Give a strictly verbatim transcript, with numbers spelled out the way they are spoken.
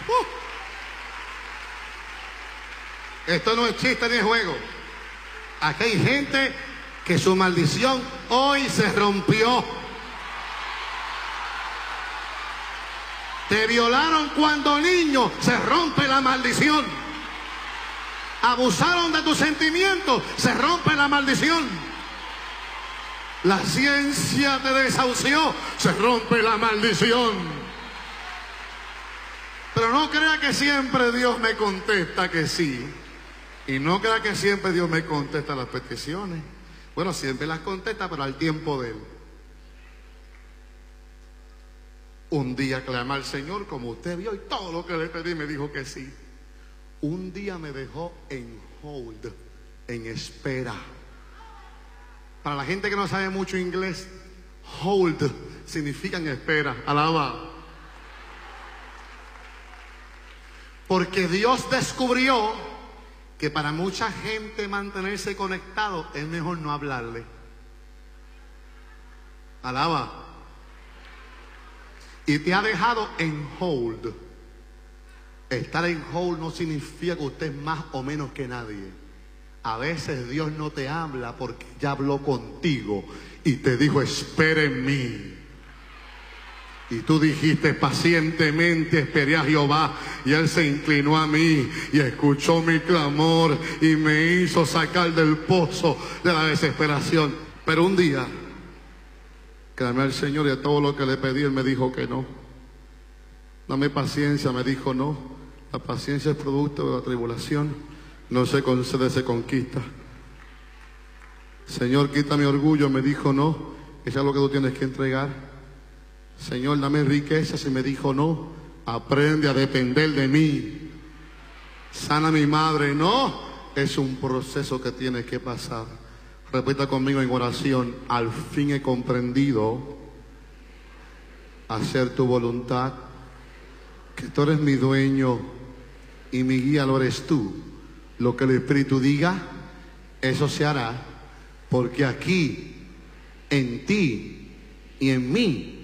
Uh. Esto no es chiste ni es juego. Aquí hay gente que su maldición hoy se rompió. Te violaron cuando niño, se rompe la maldición. Abusaron de tus sentimientos, se rompe la maldición. La ciencia te desahució, se rompe la maldición. Pero no crea que siempre Dios me contesta que sí. Y no crea que siempre Dios me contesta las peticiones. Bueno, siempre las contesta, pero al tiempo de Él. Un día clamé al Señor, como usted vio, y todo lo que le pedí me dijo que sí. Un día me dejó en hold, en espera. Para la gente que no sabe mucho inglés, hold significa en espera. Alaba. Porque Dios descubrió que para mucha gente mantenerse conectado es mejor no hablarle. Alaba. Y te ha dejado en hold. Estar en hold no significa que usted es más o menos que nadie. A veces Dios no te habla porque ya habló contigo y te dijo, espera en mí. Y tú dijiste, pacientemente esperé a Jehová, y Él se inclinó a mí y escuchó mi clamor y me hizo sacar del pozo de la desesperación. Pero un día clamé al Señor y a todo lo que le pedí Él me dijo que no. Dame paciencia, me dijo no. La paciencia es producto de la tribulación, no se concede, se conquista. Señor, quita mi orgullo, me dijo no. Eso es lo que tú tienes que entregar. Señor, dame riquezas, y me dijo no. Aprende a depender de mí. Sana a mi madre, no. Es un proceso que tienes que pasar. Repita conmigo en oración, al fin he comprendido hacer tu voluntad, que tú eres mi dueño y mi guía lo eres tú. Lo que el Espíritu diga, eso se hará, porque aquí, en ti y en mí,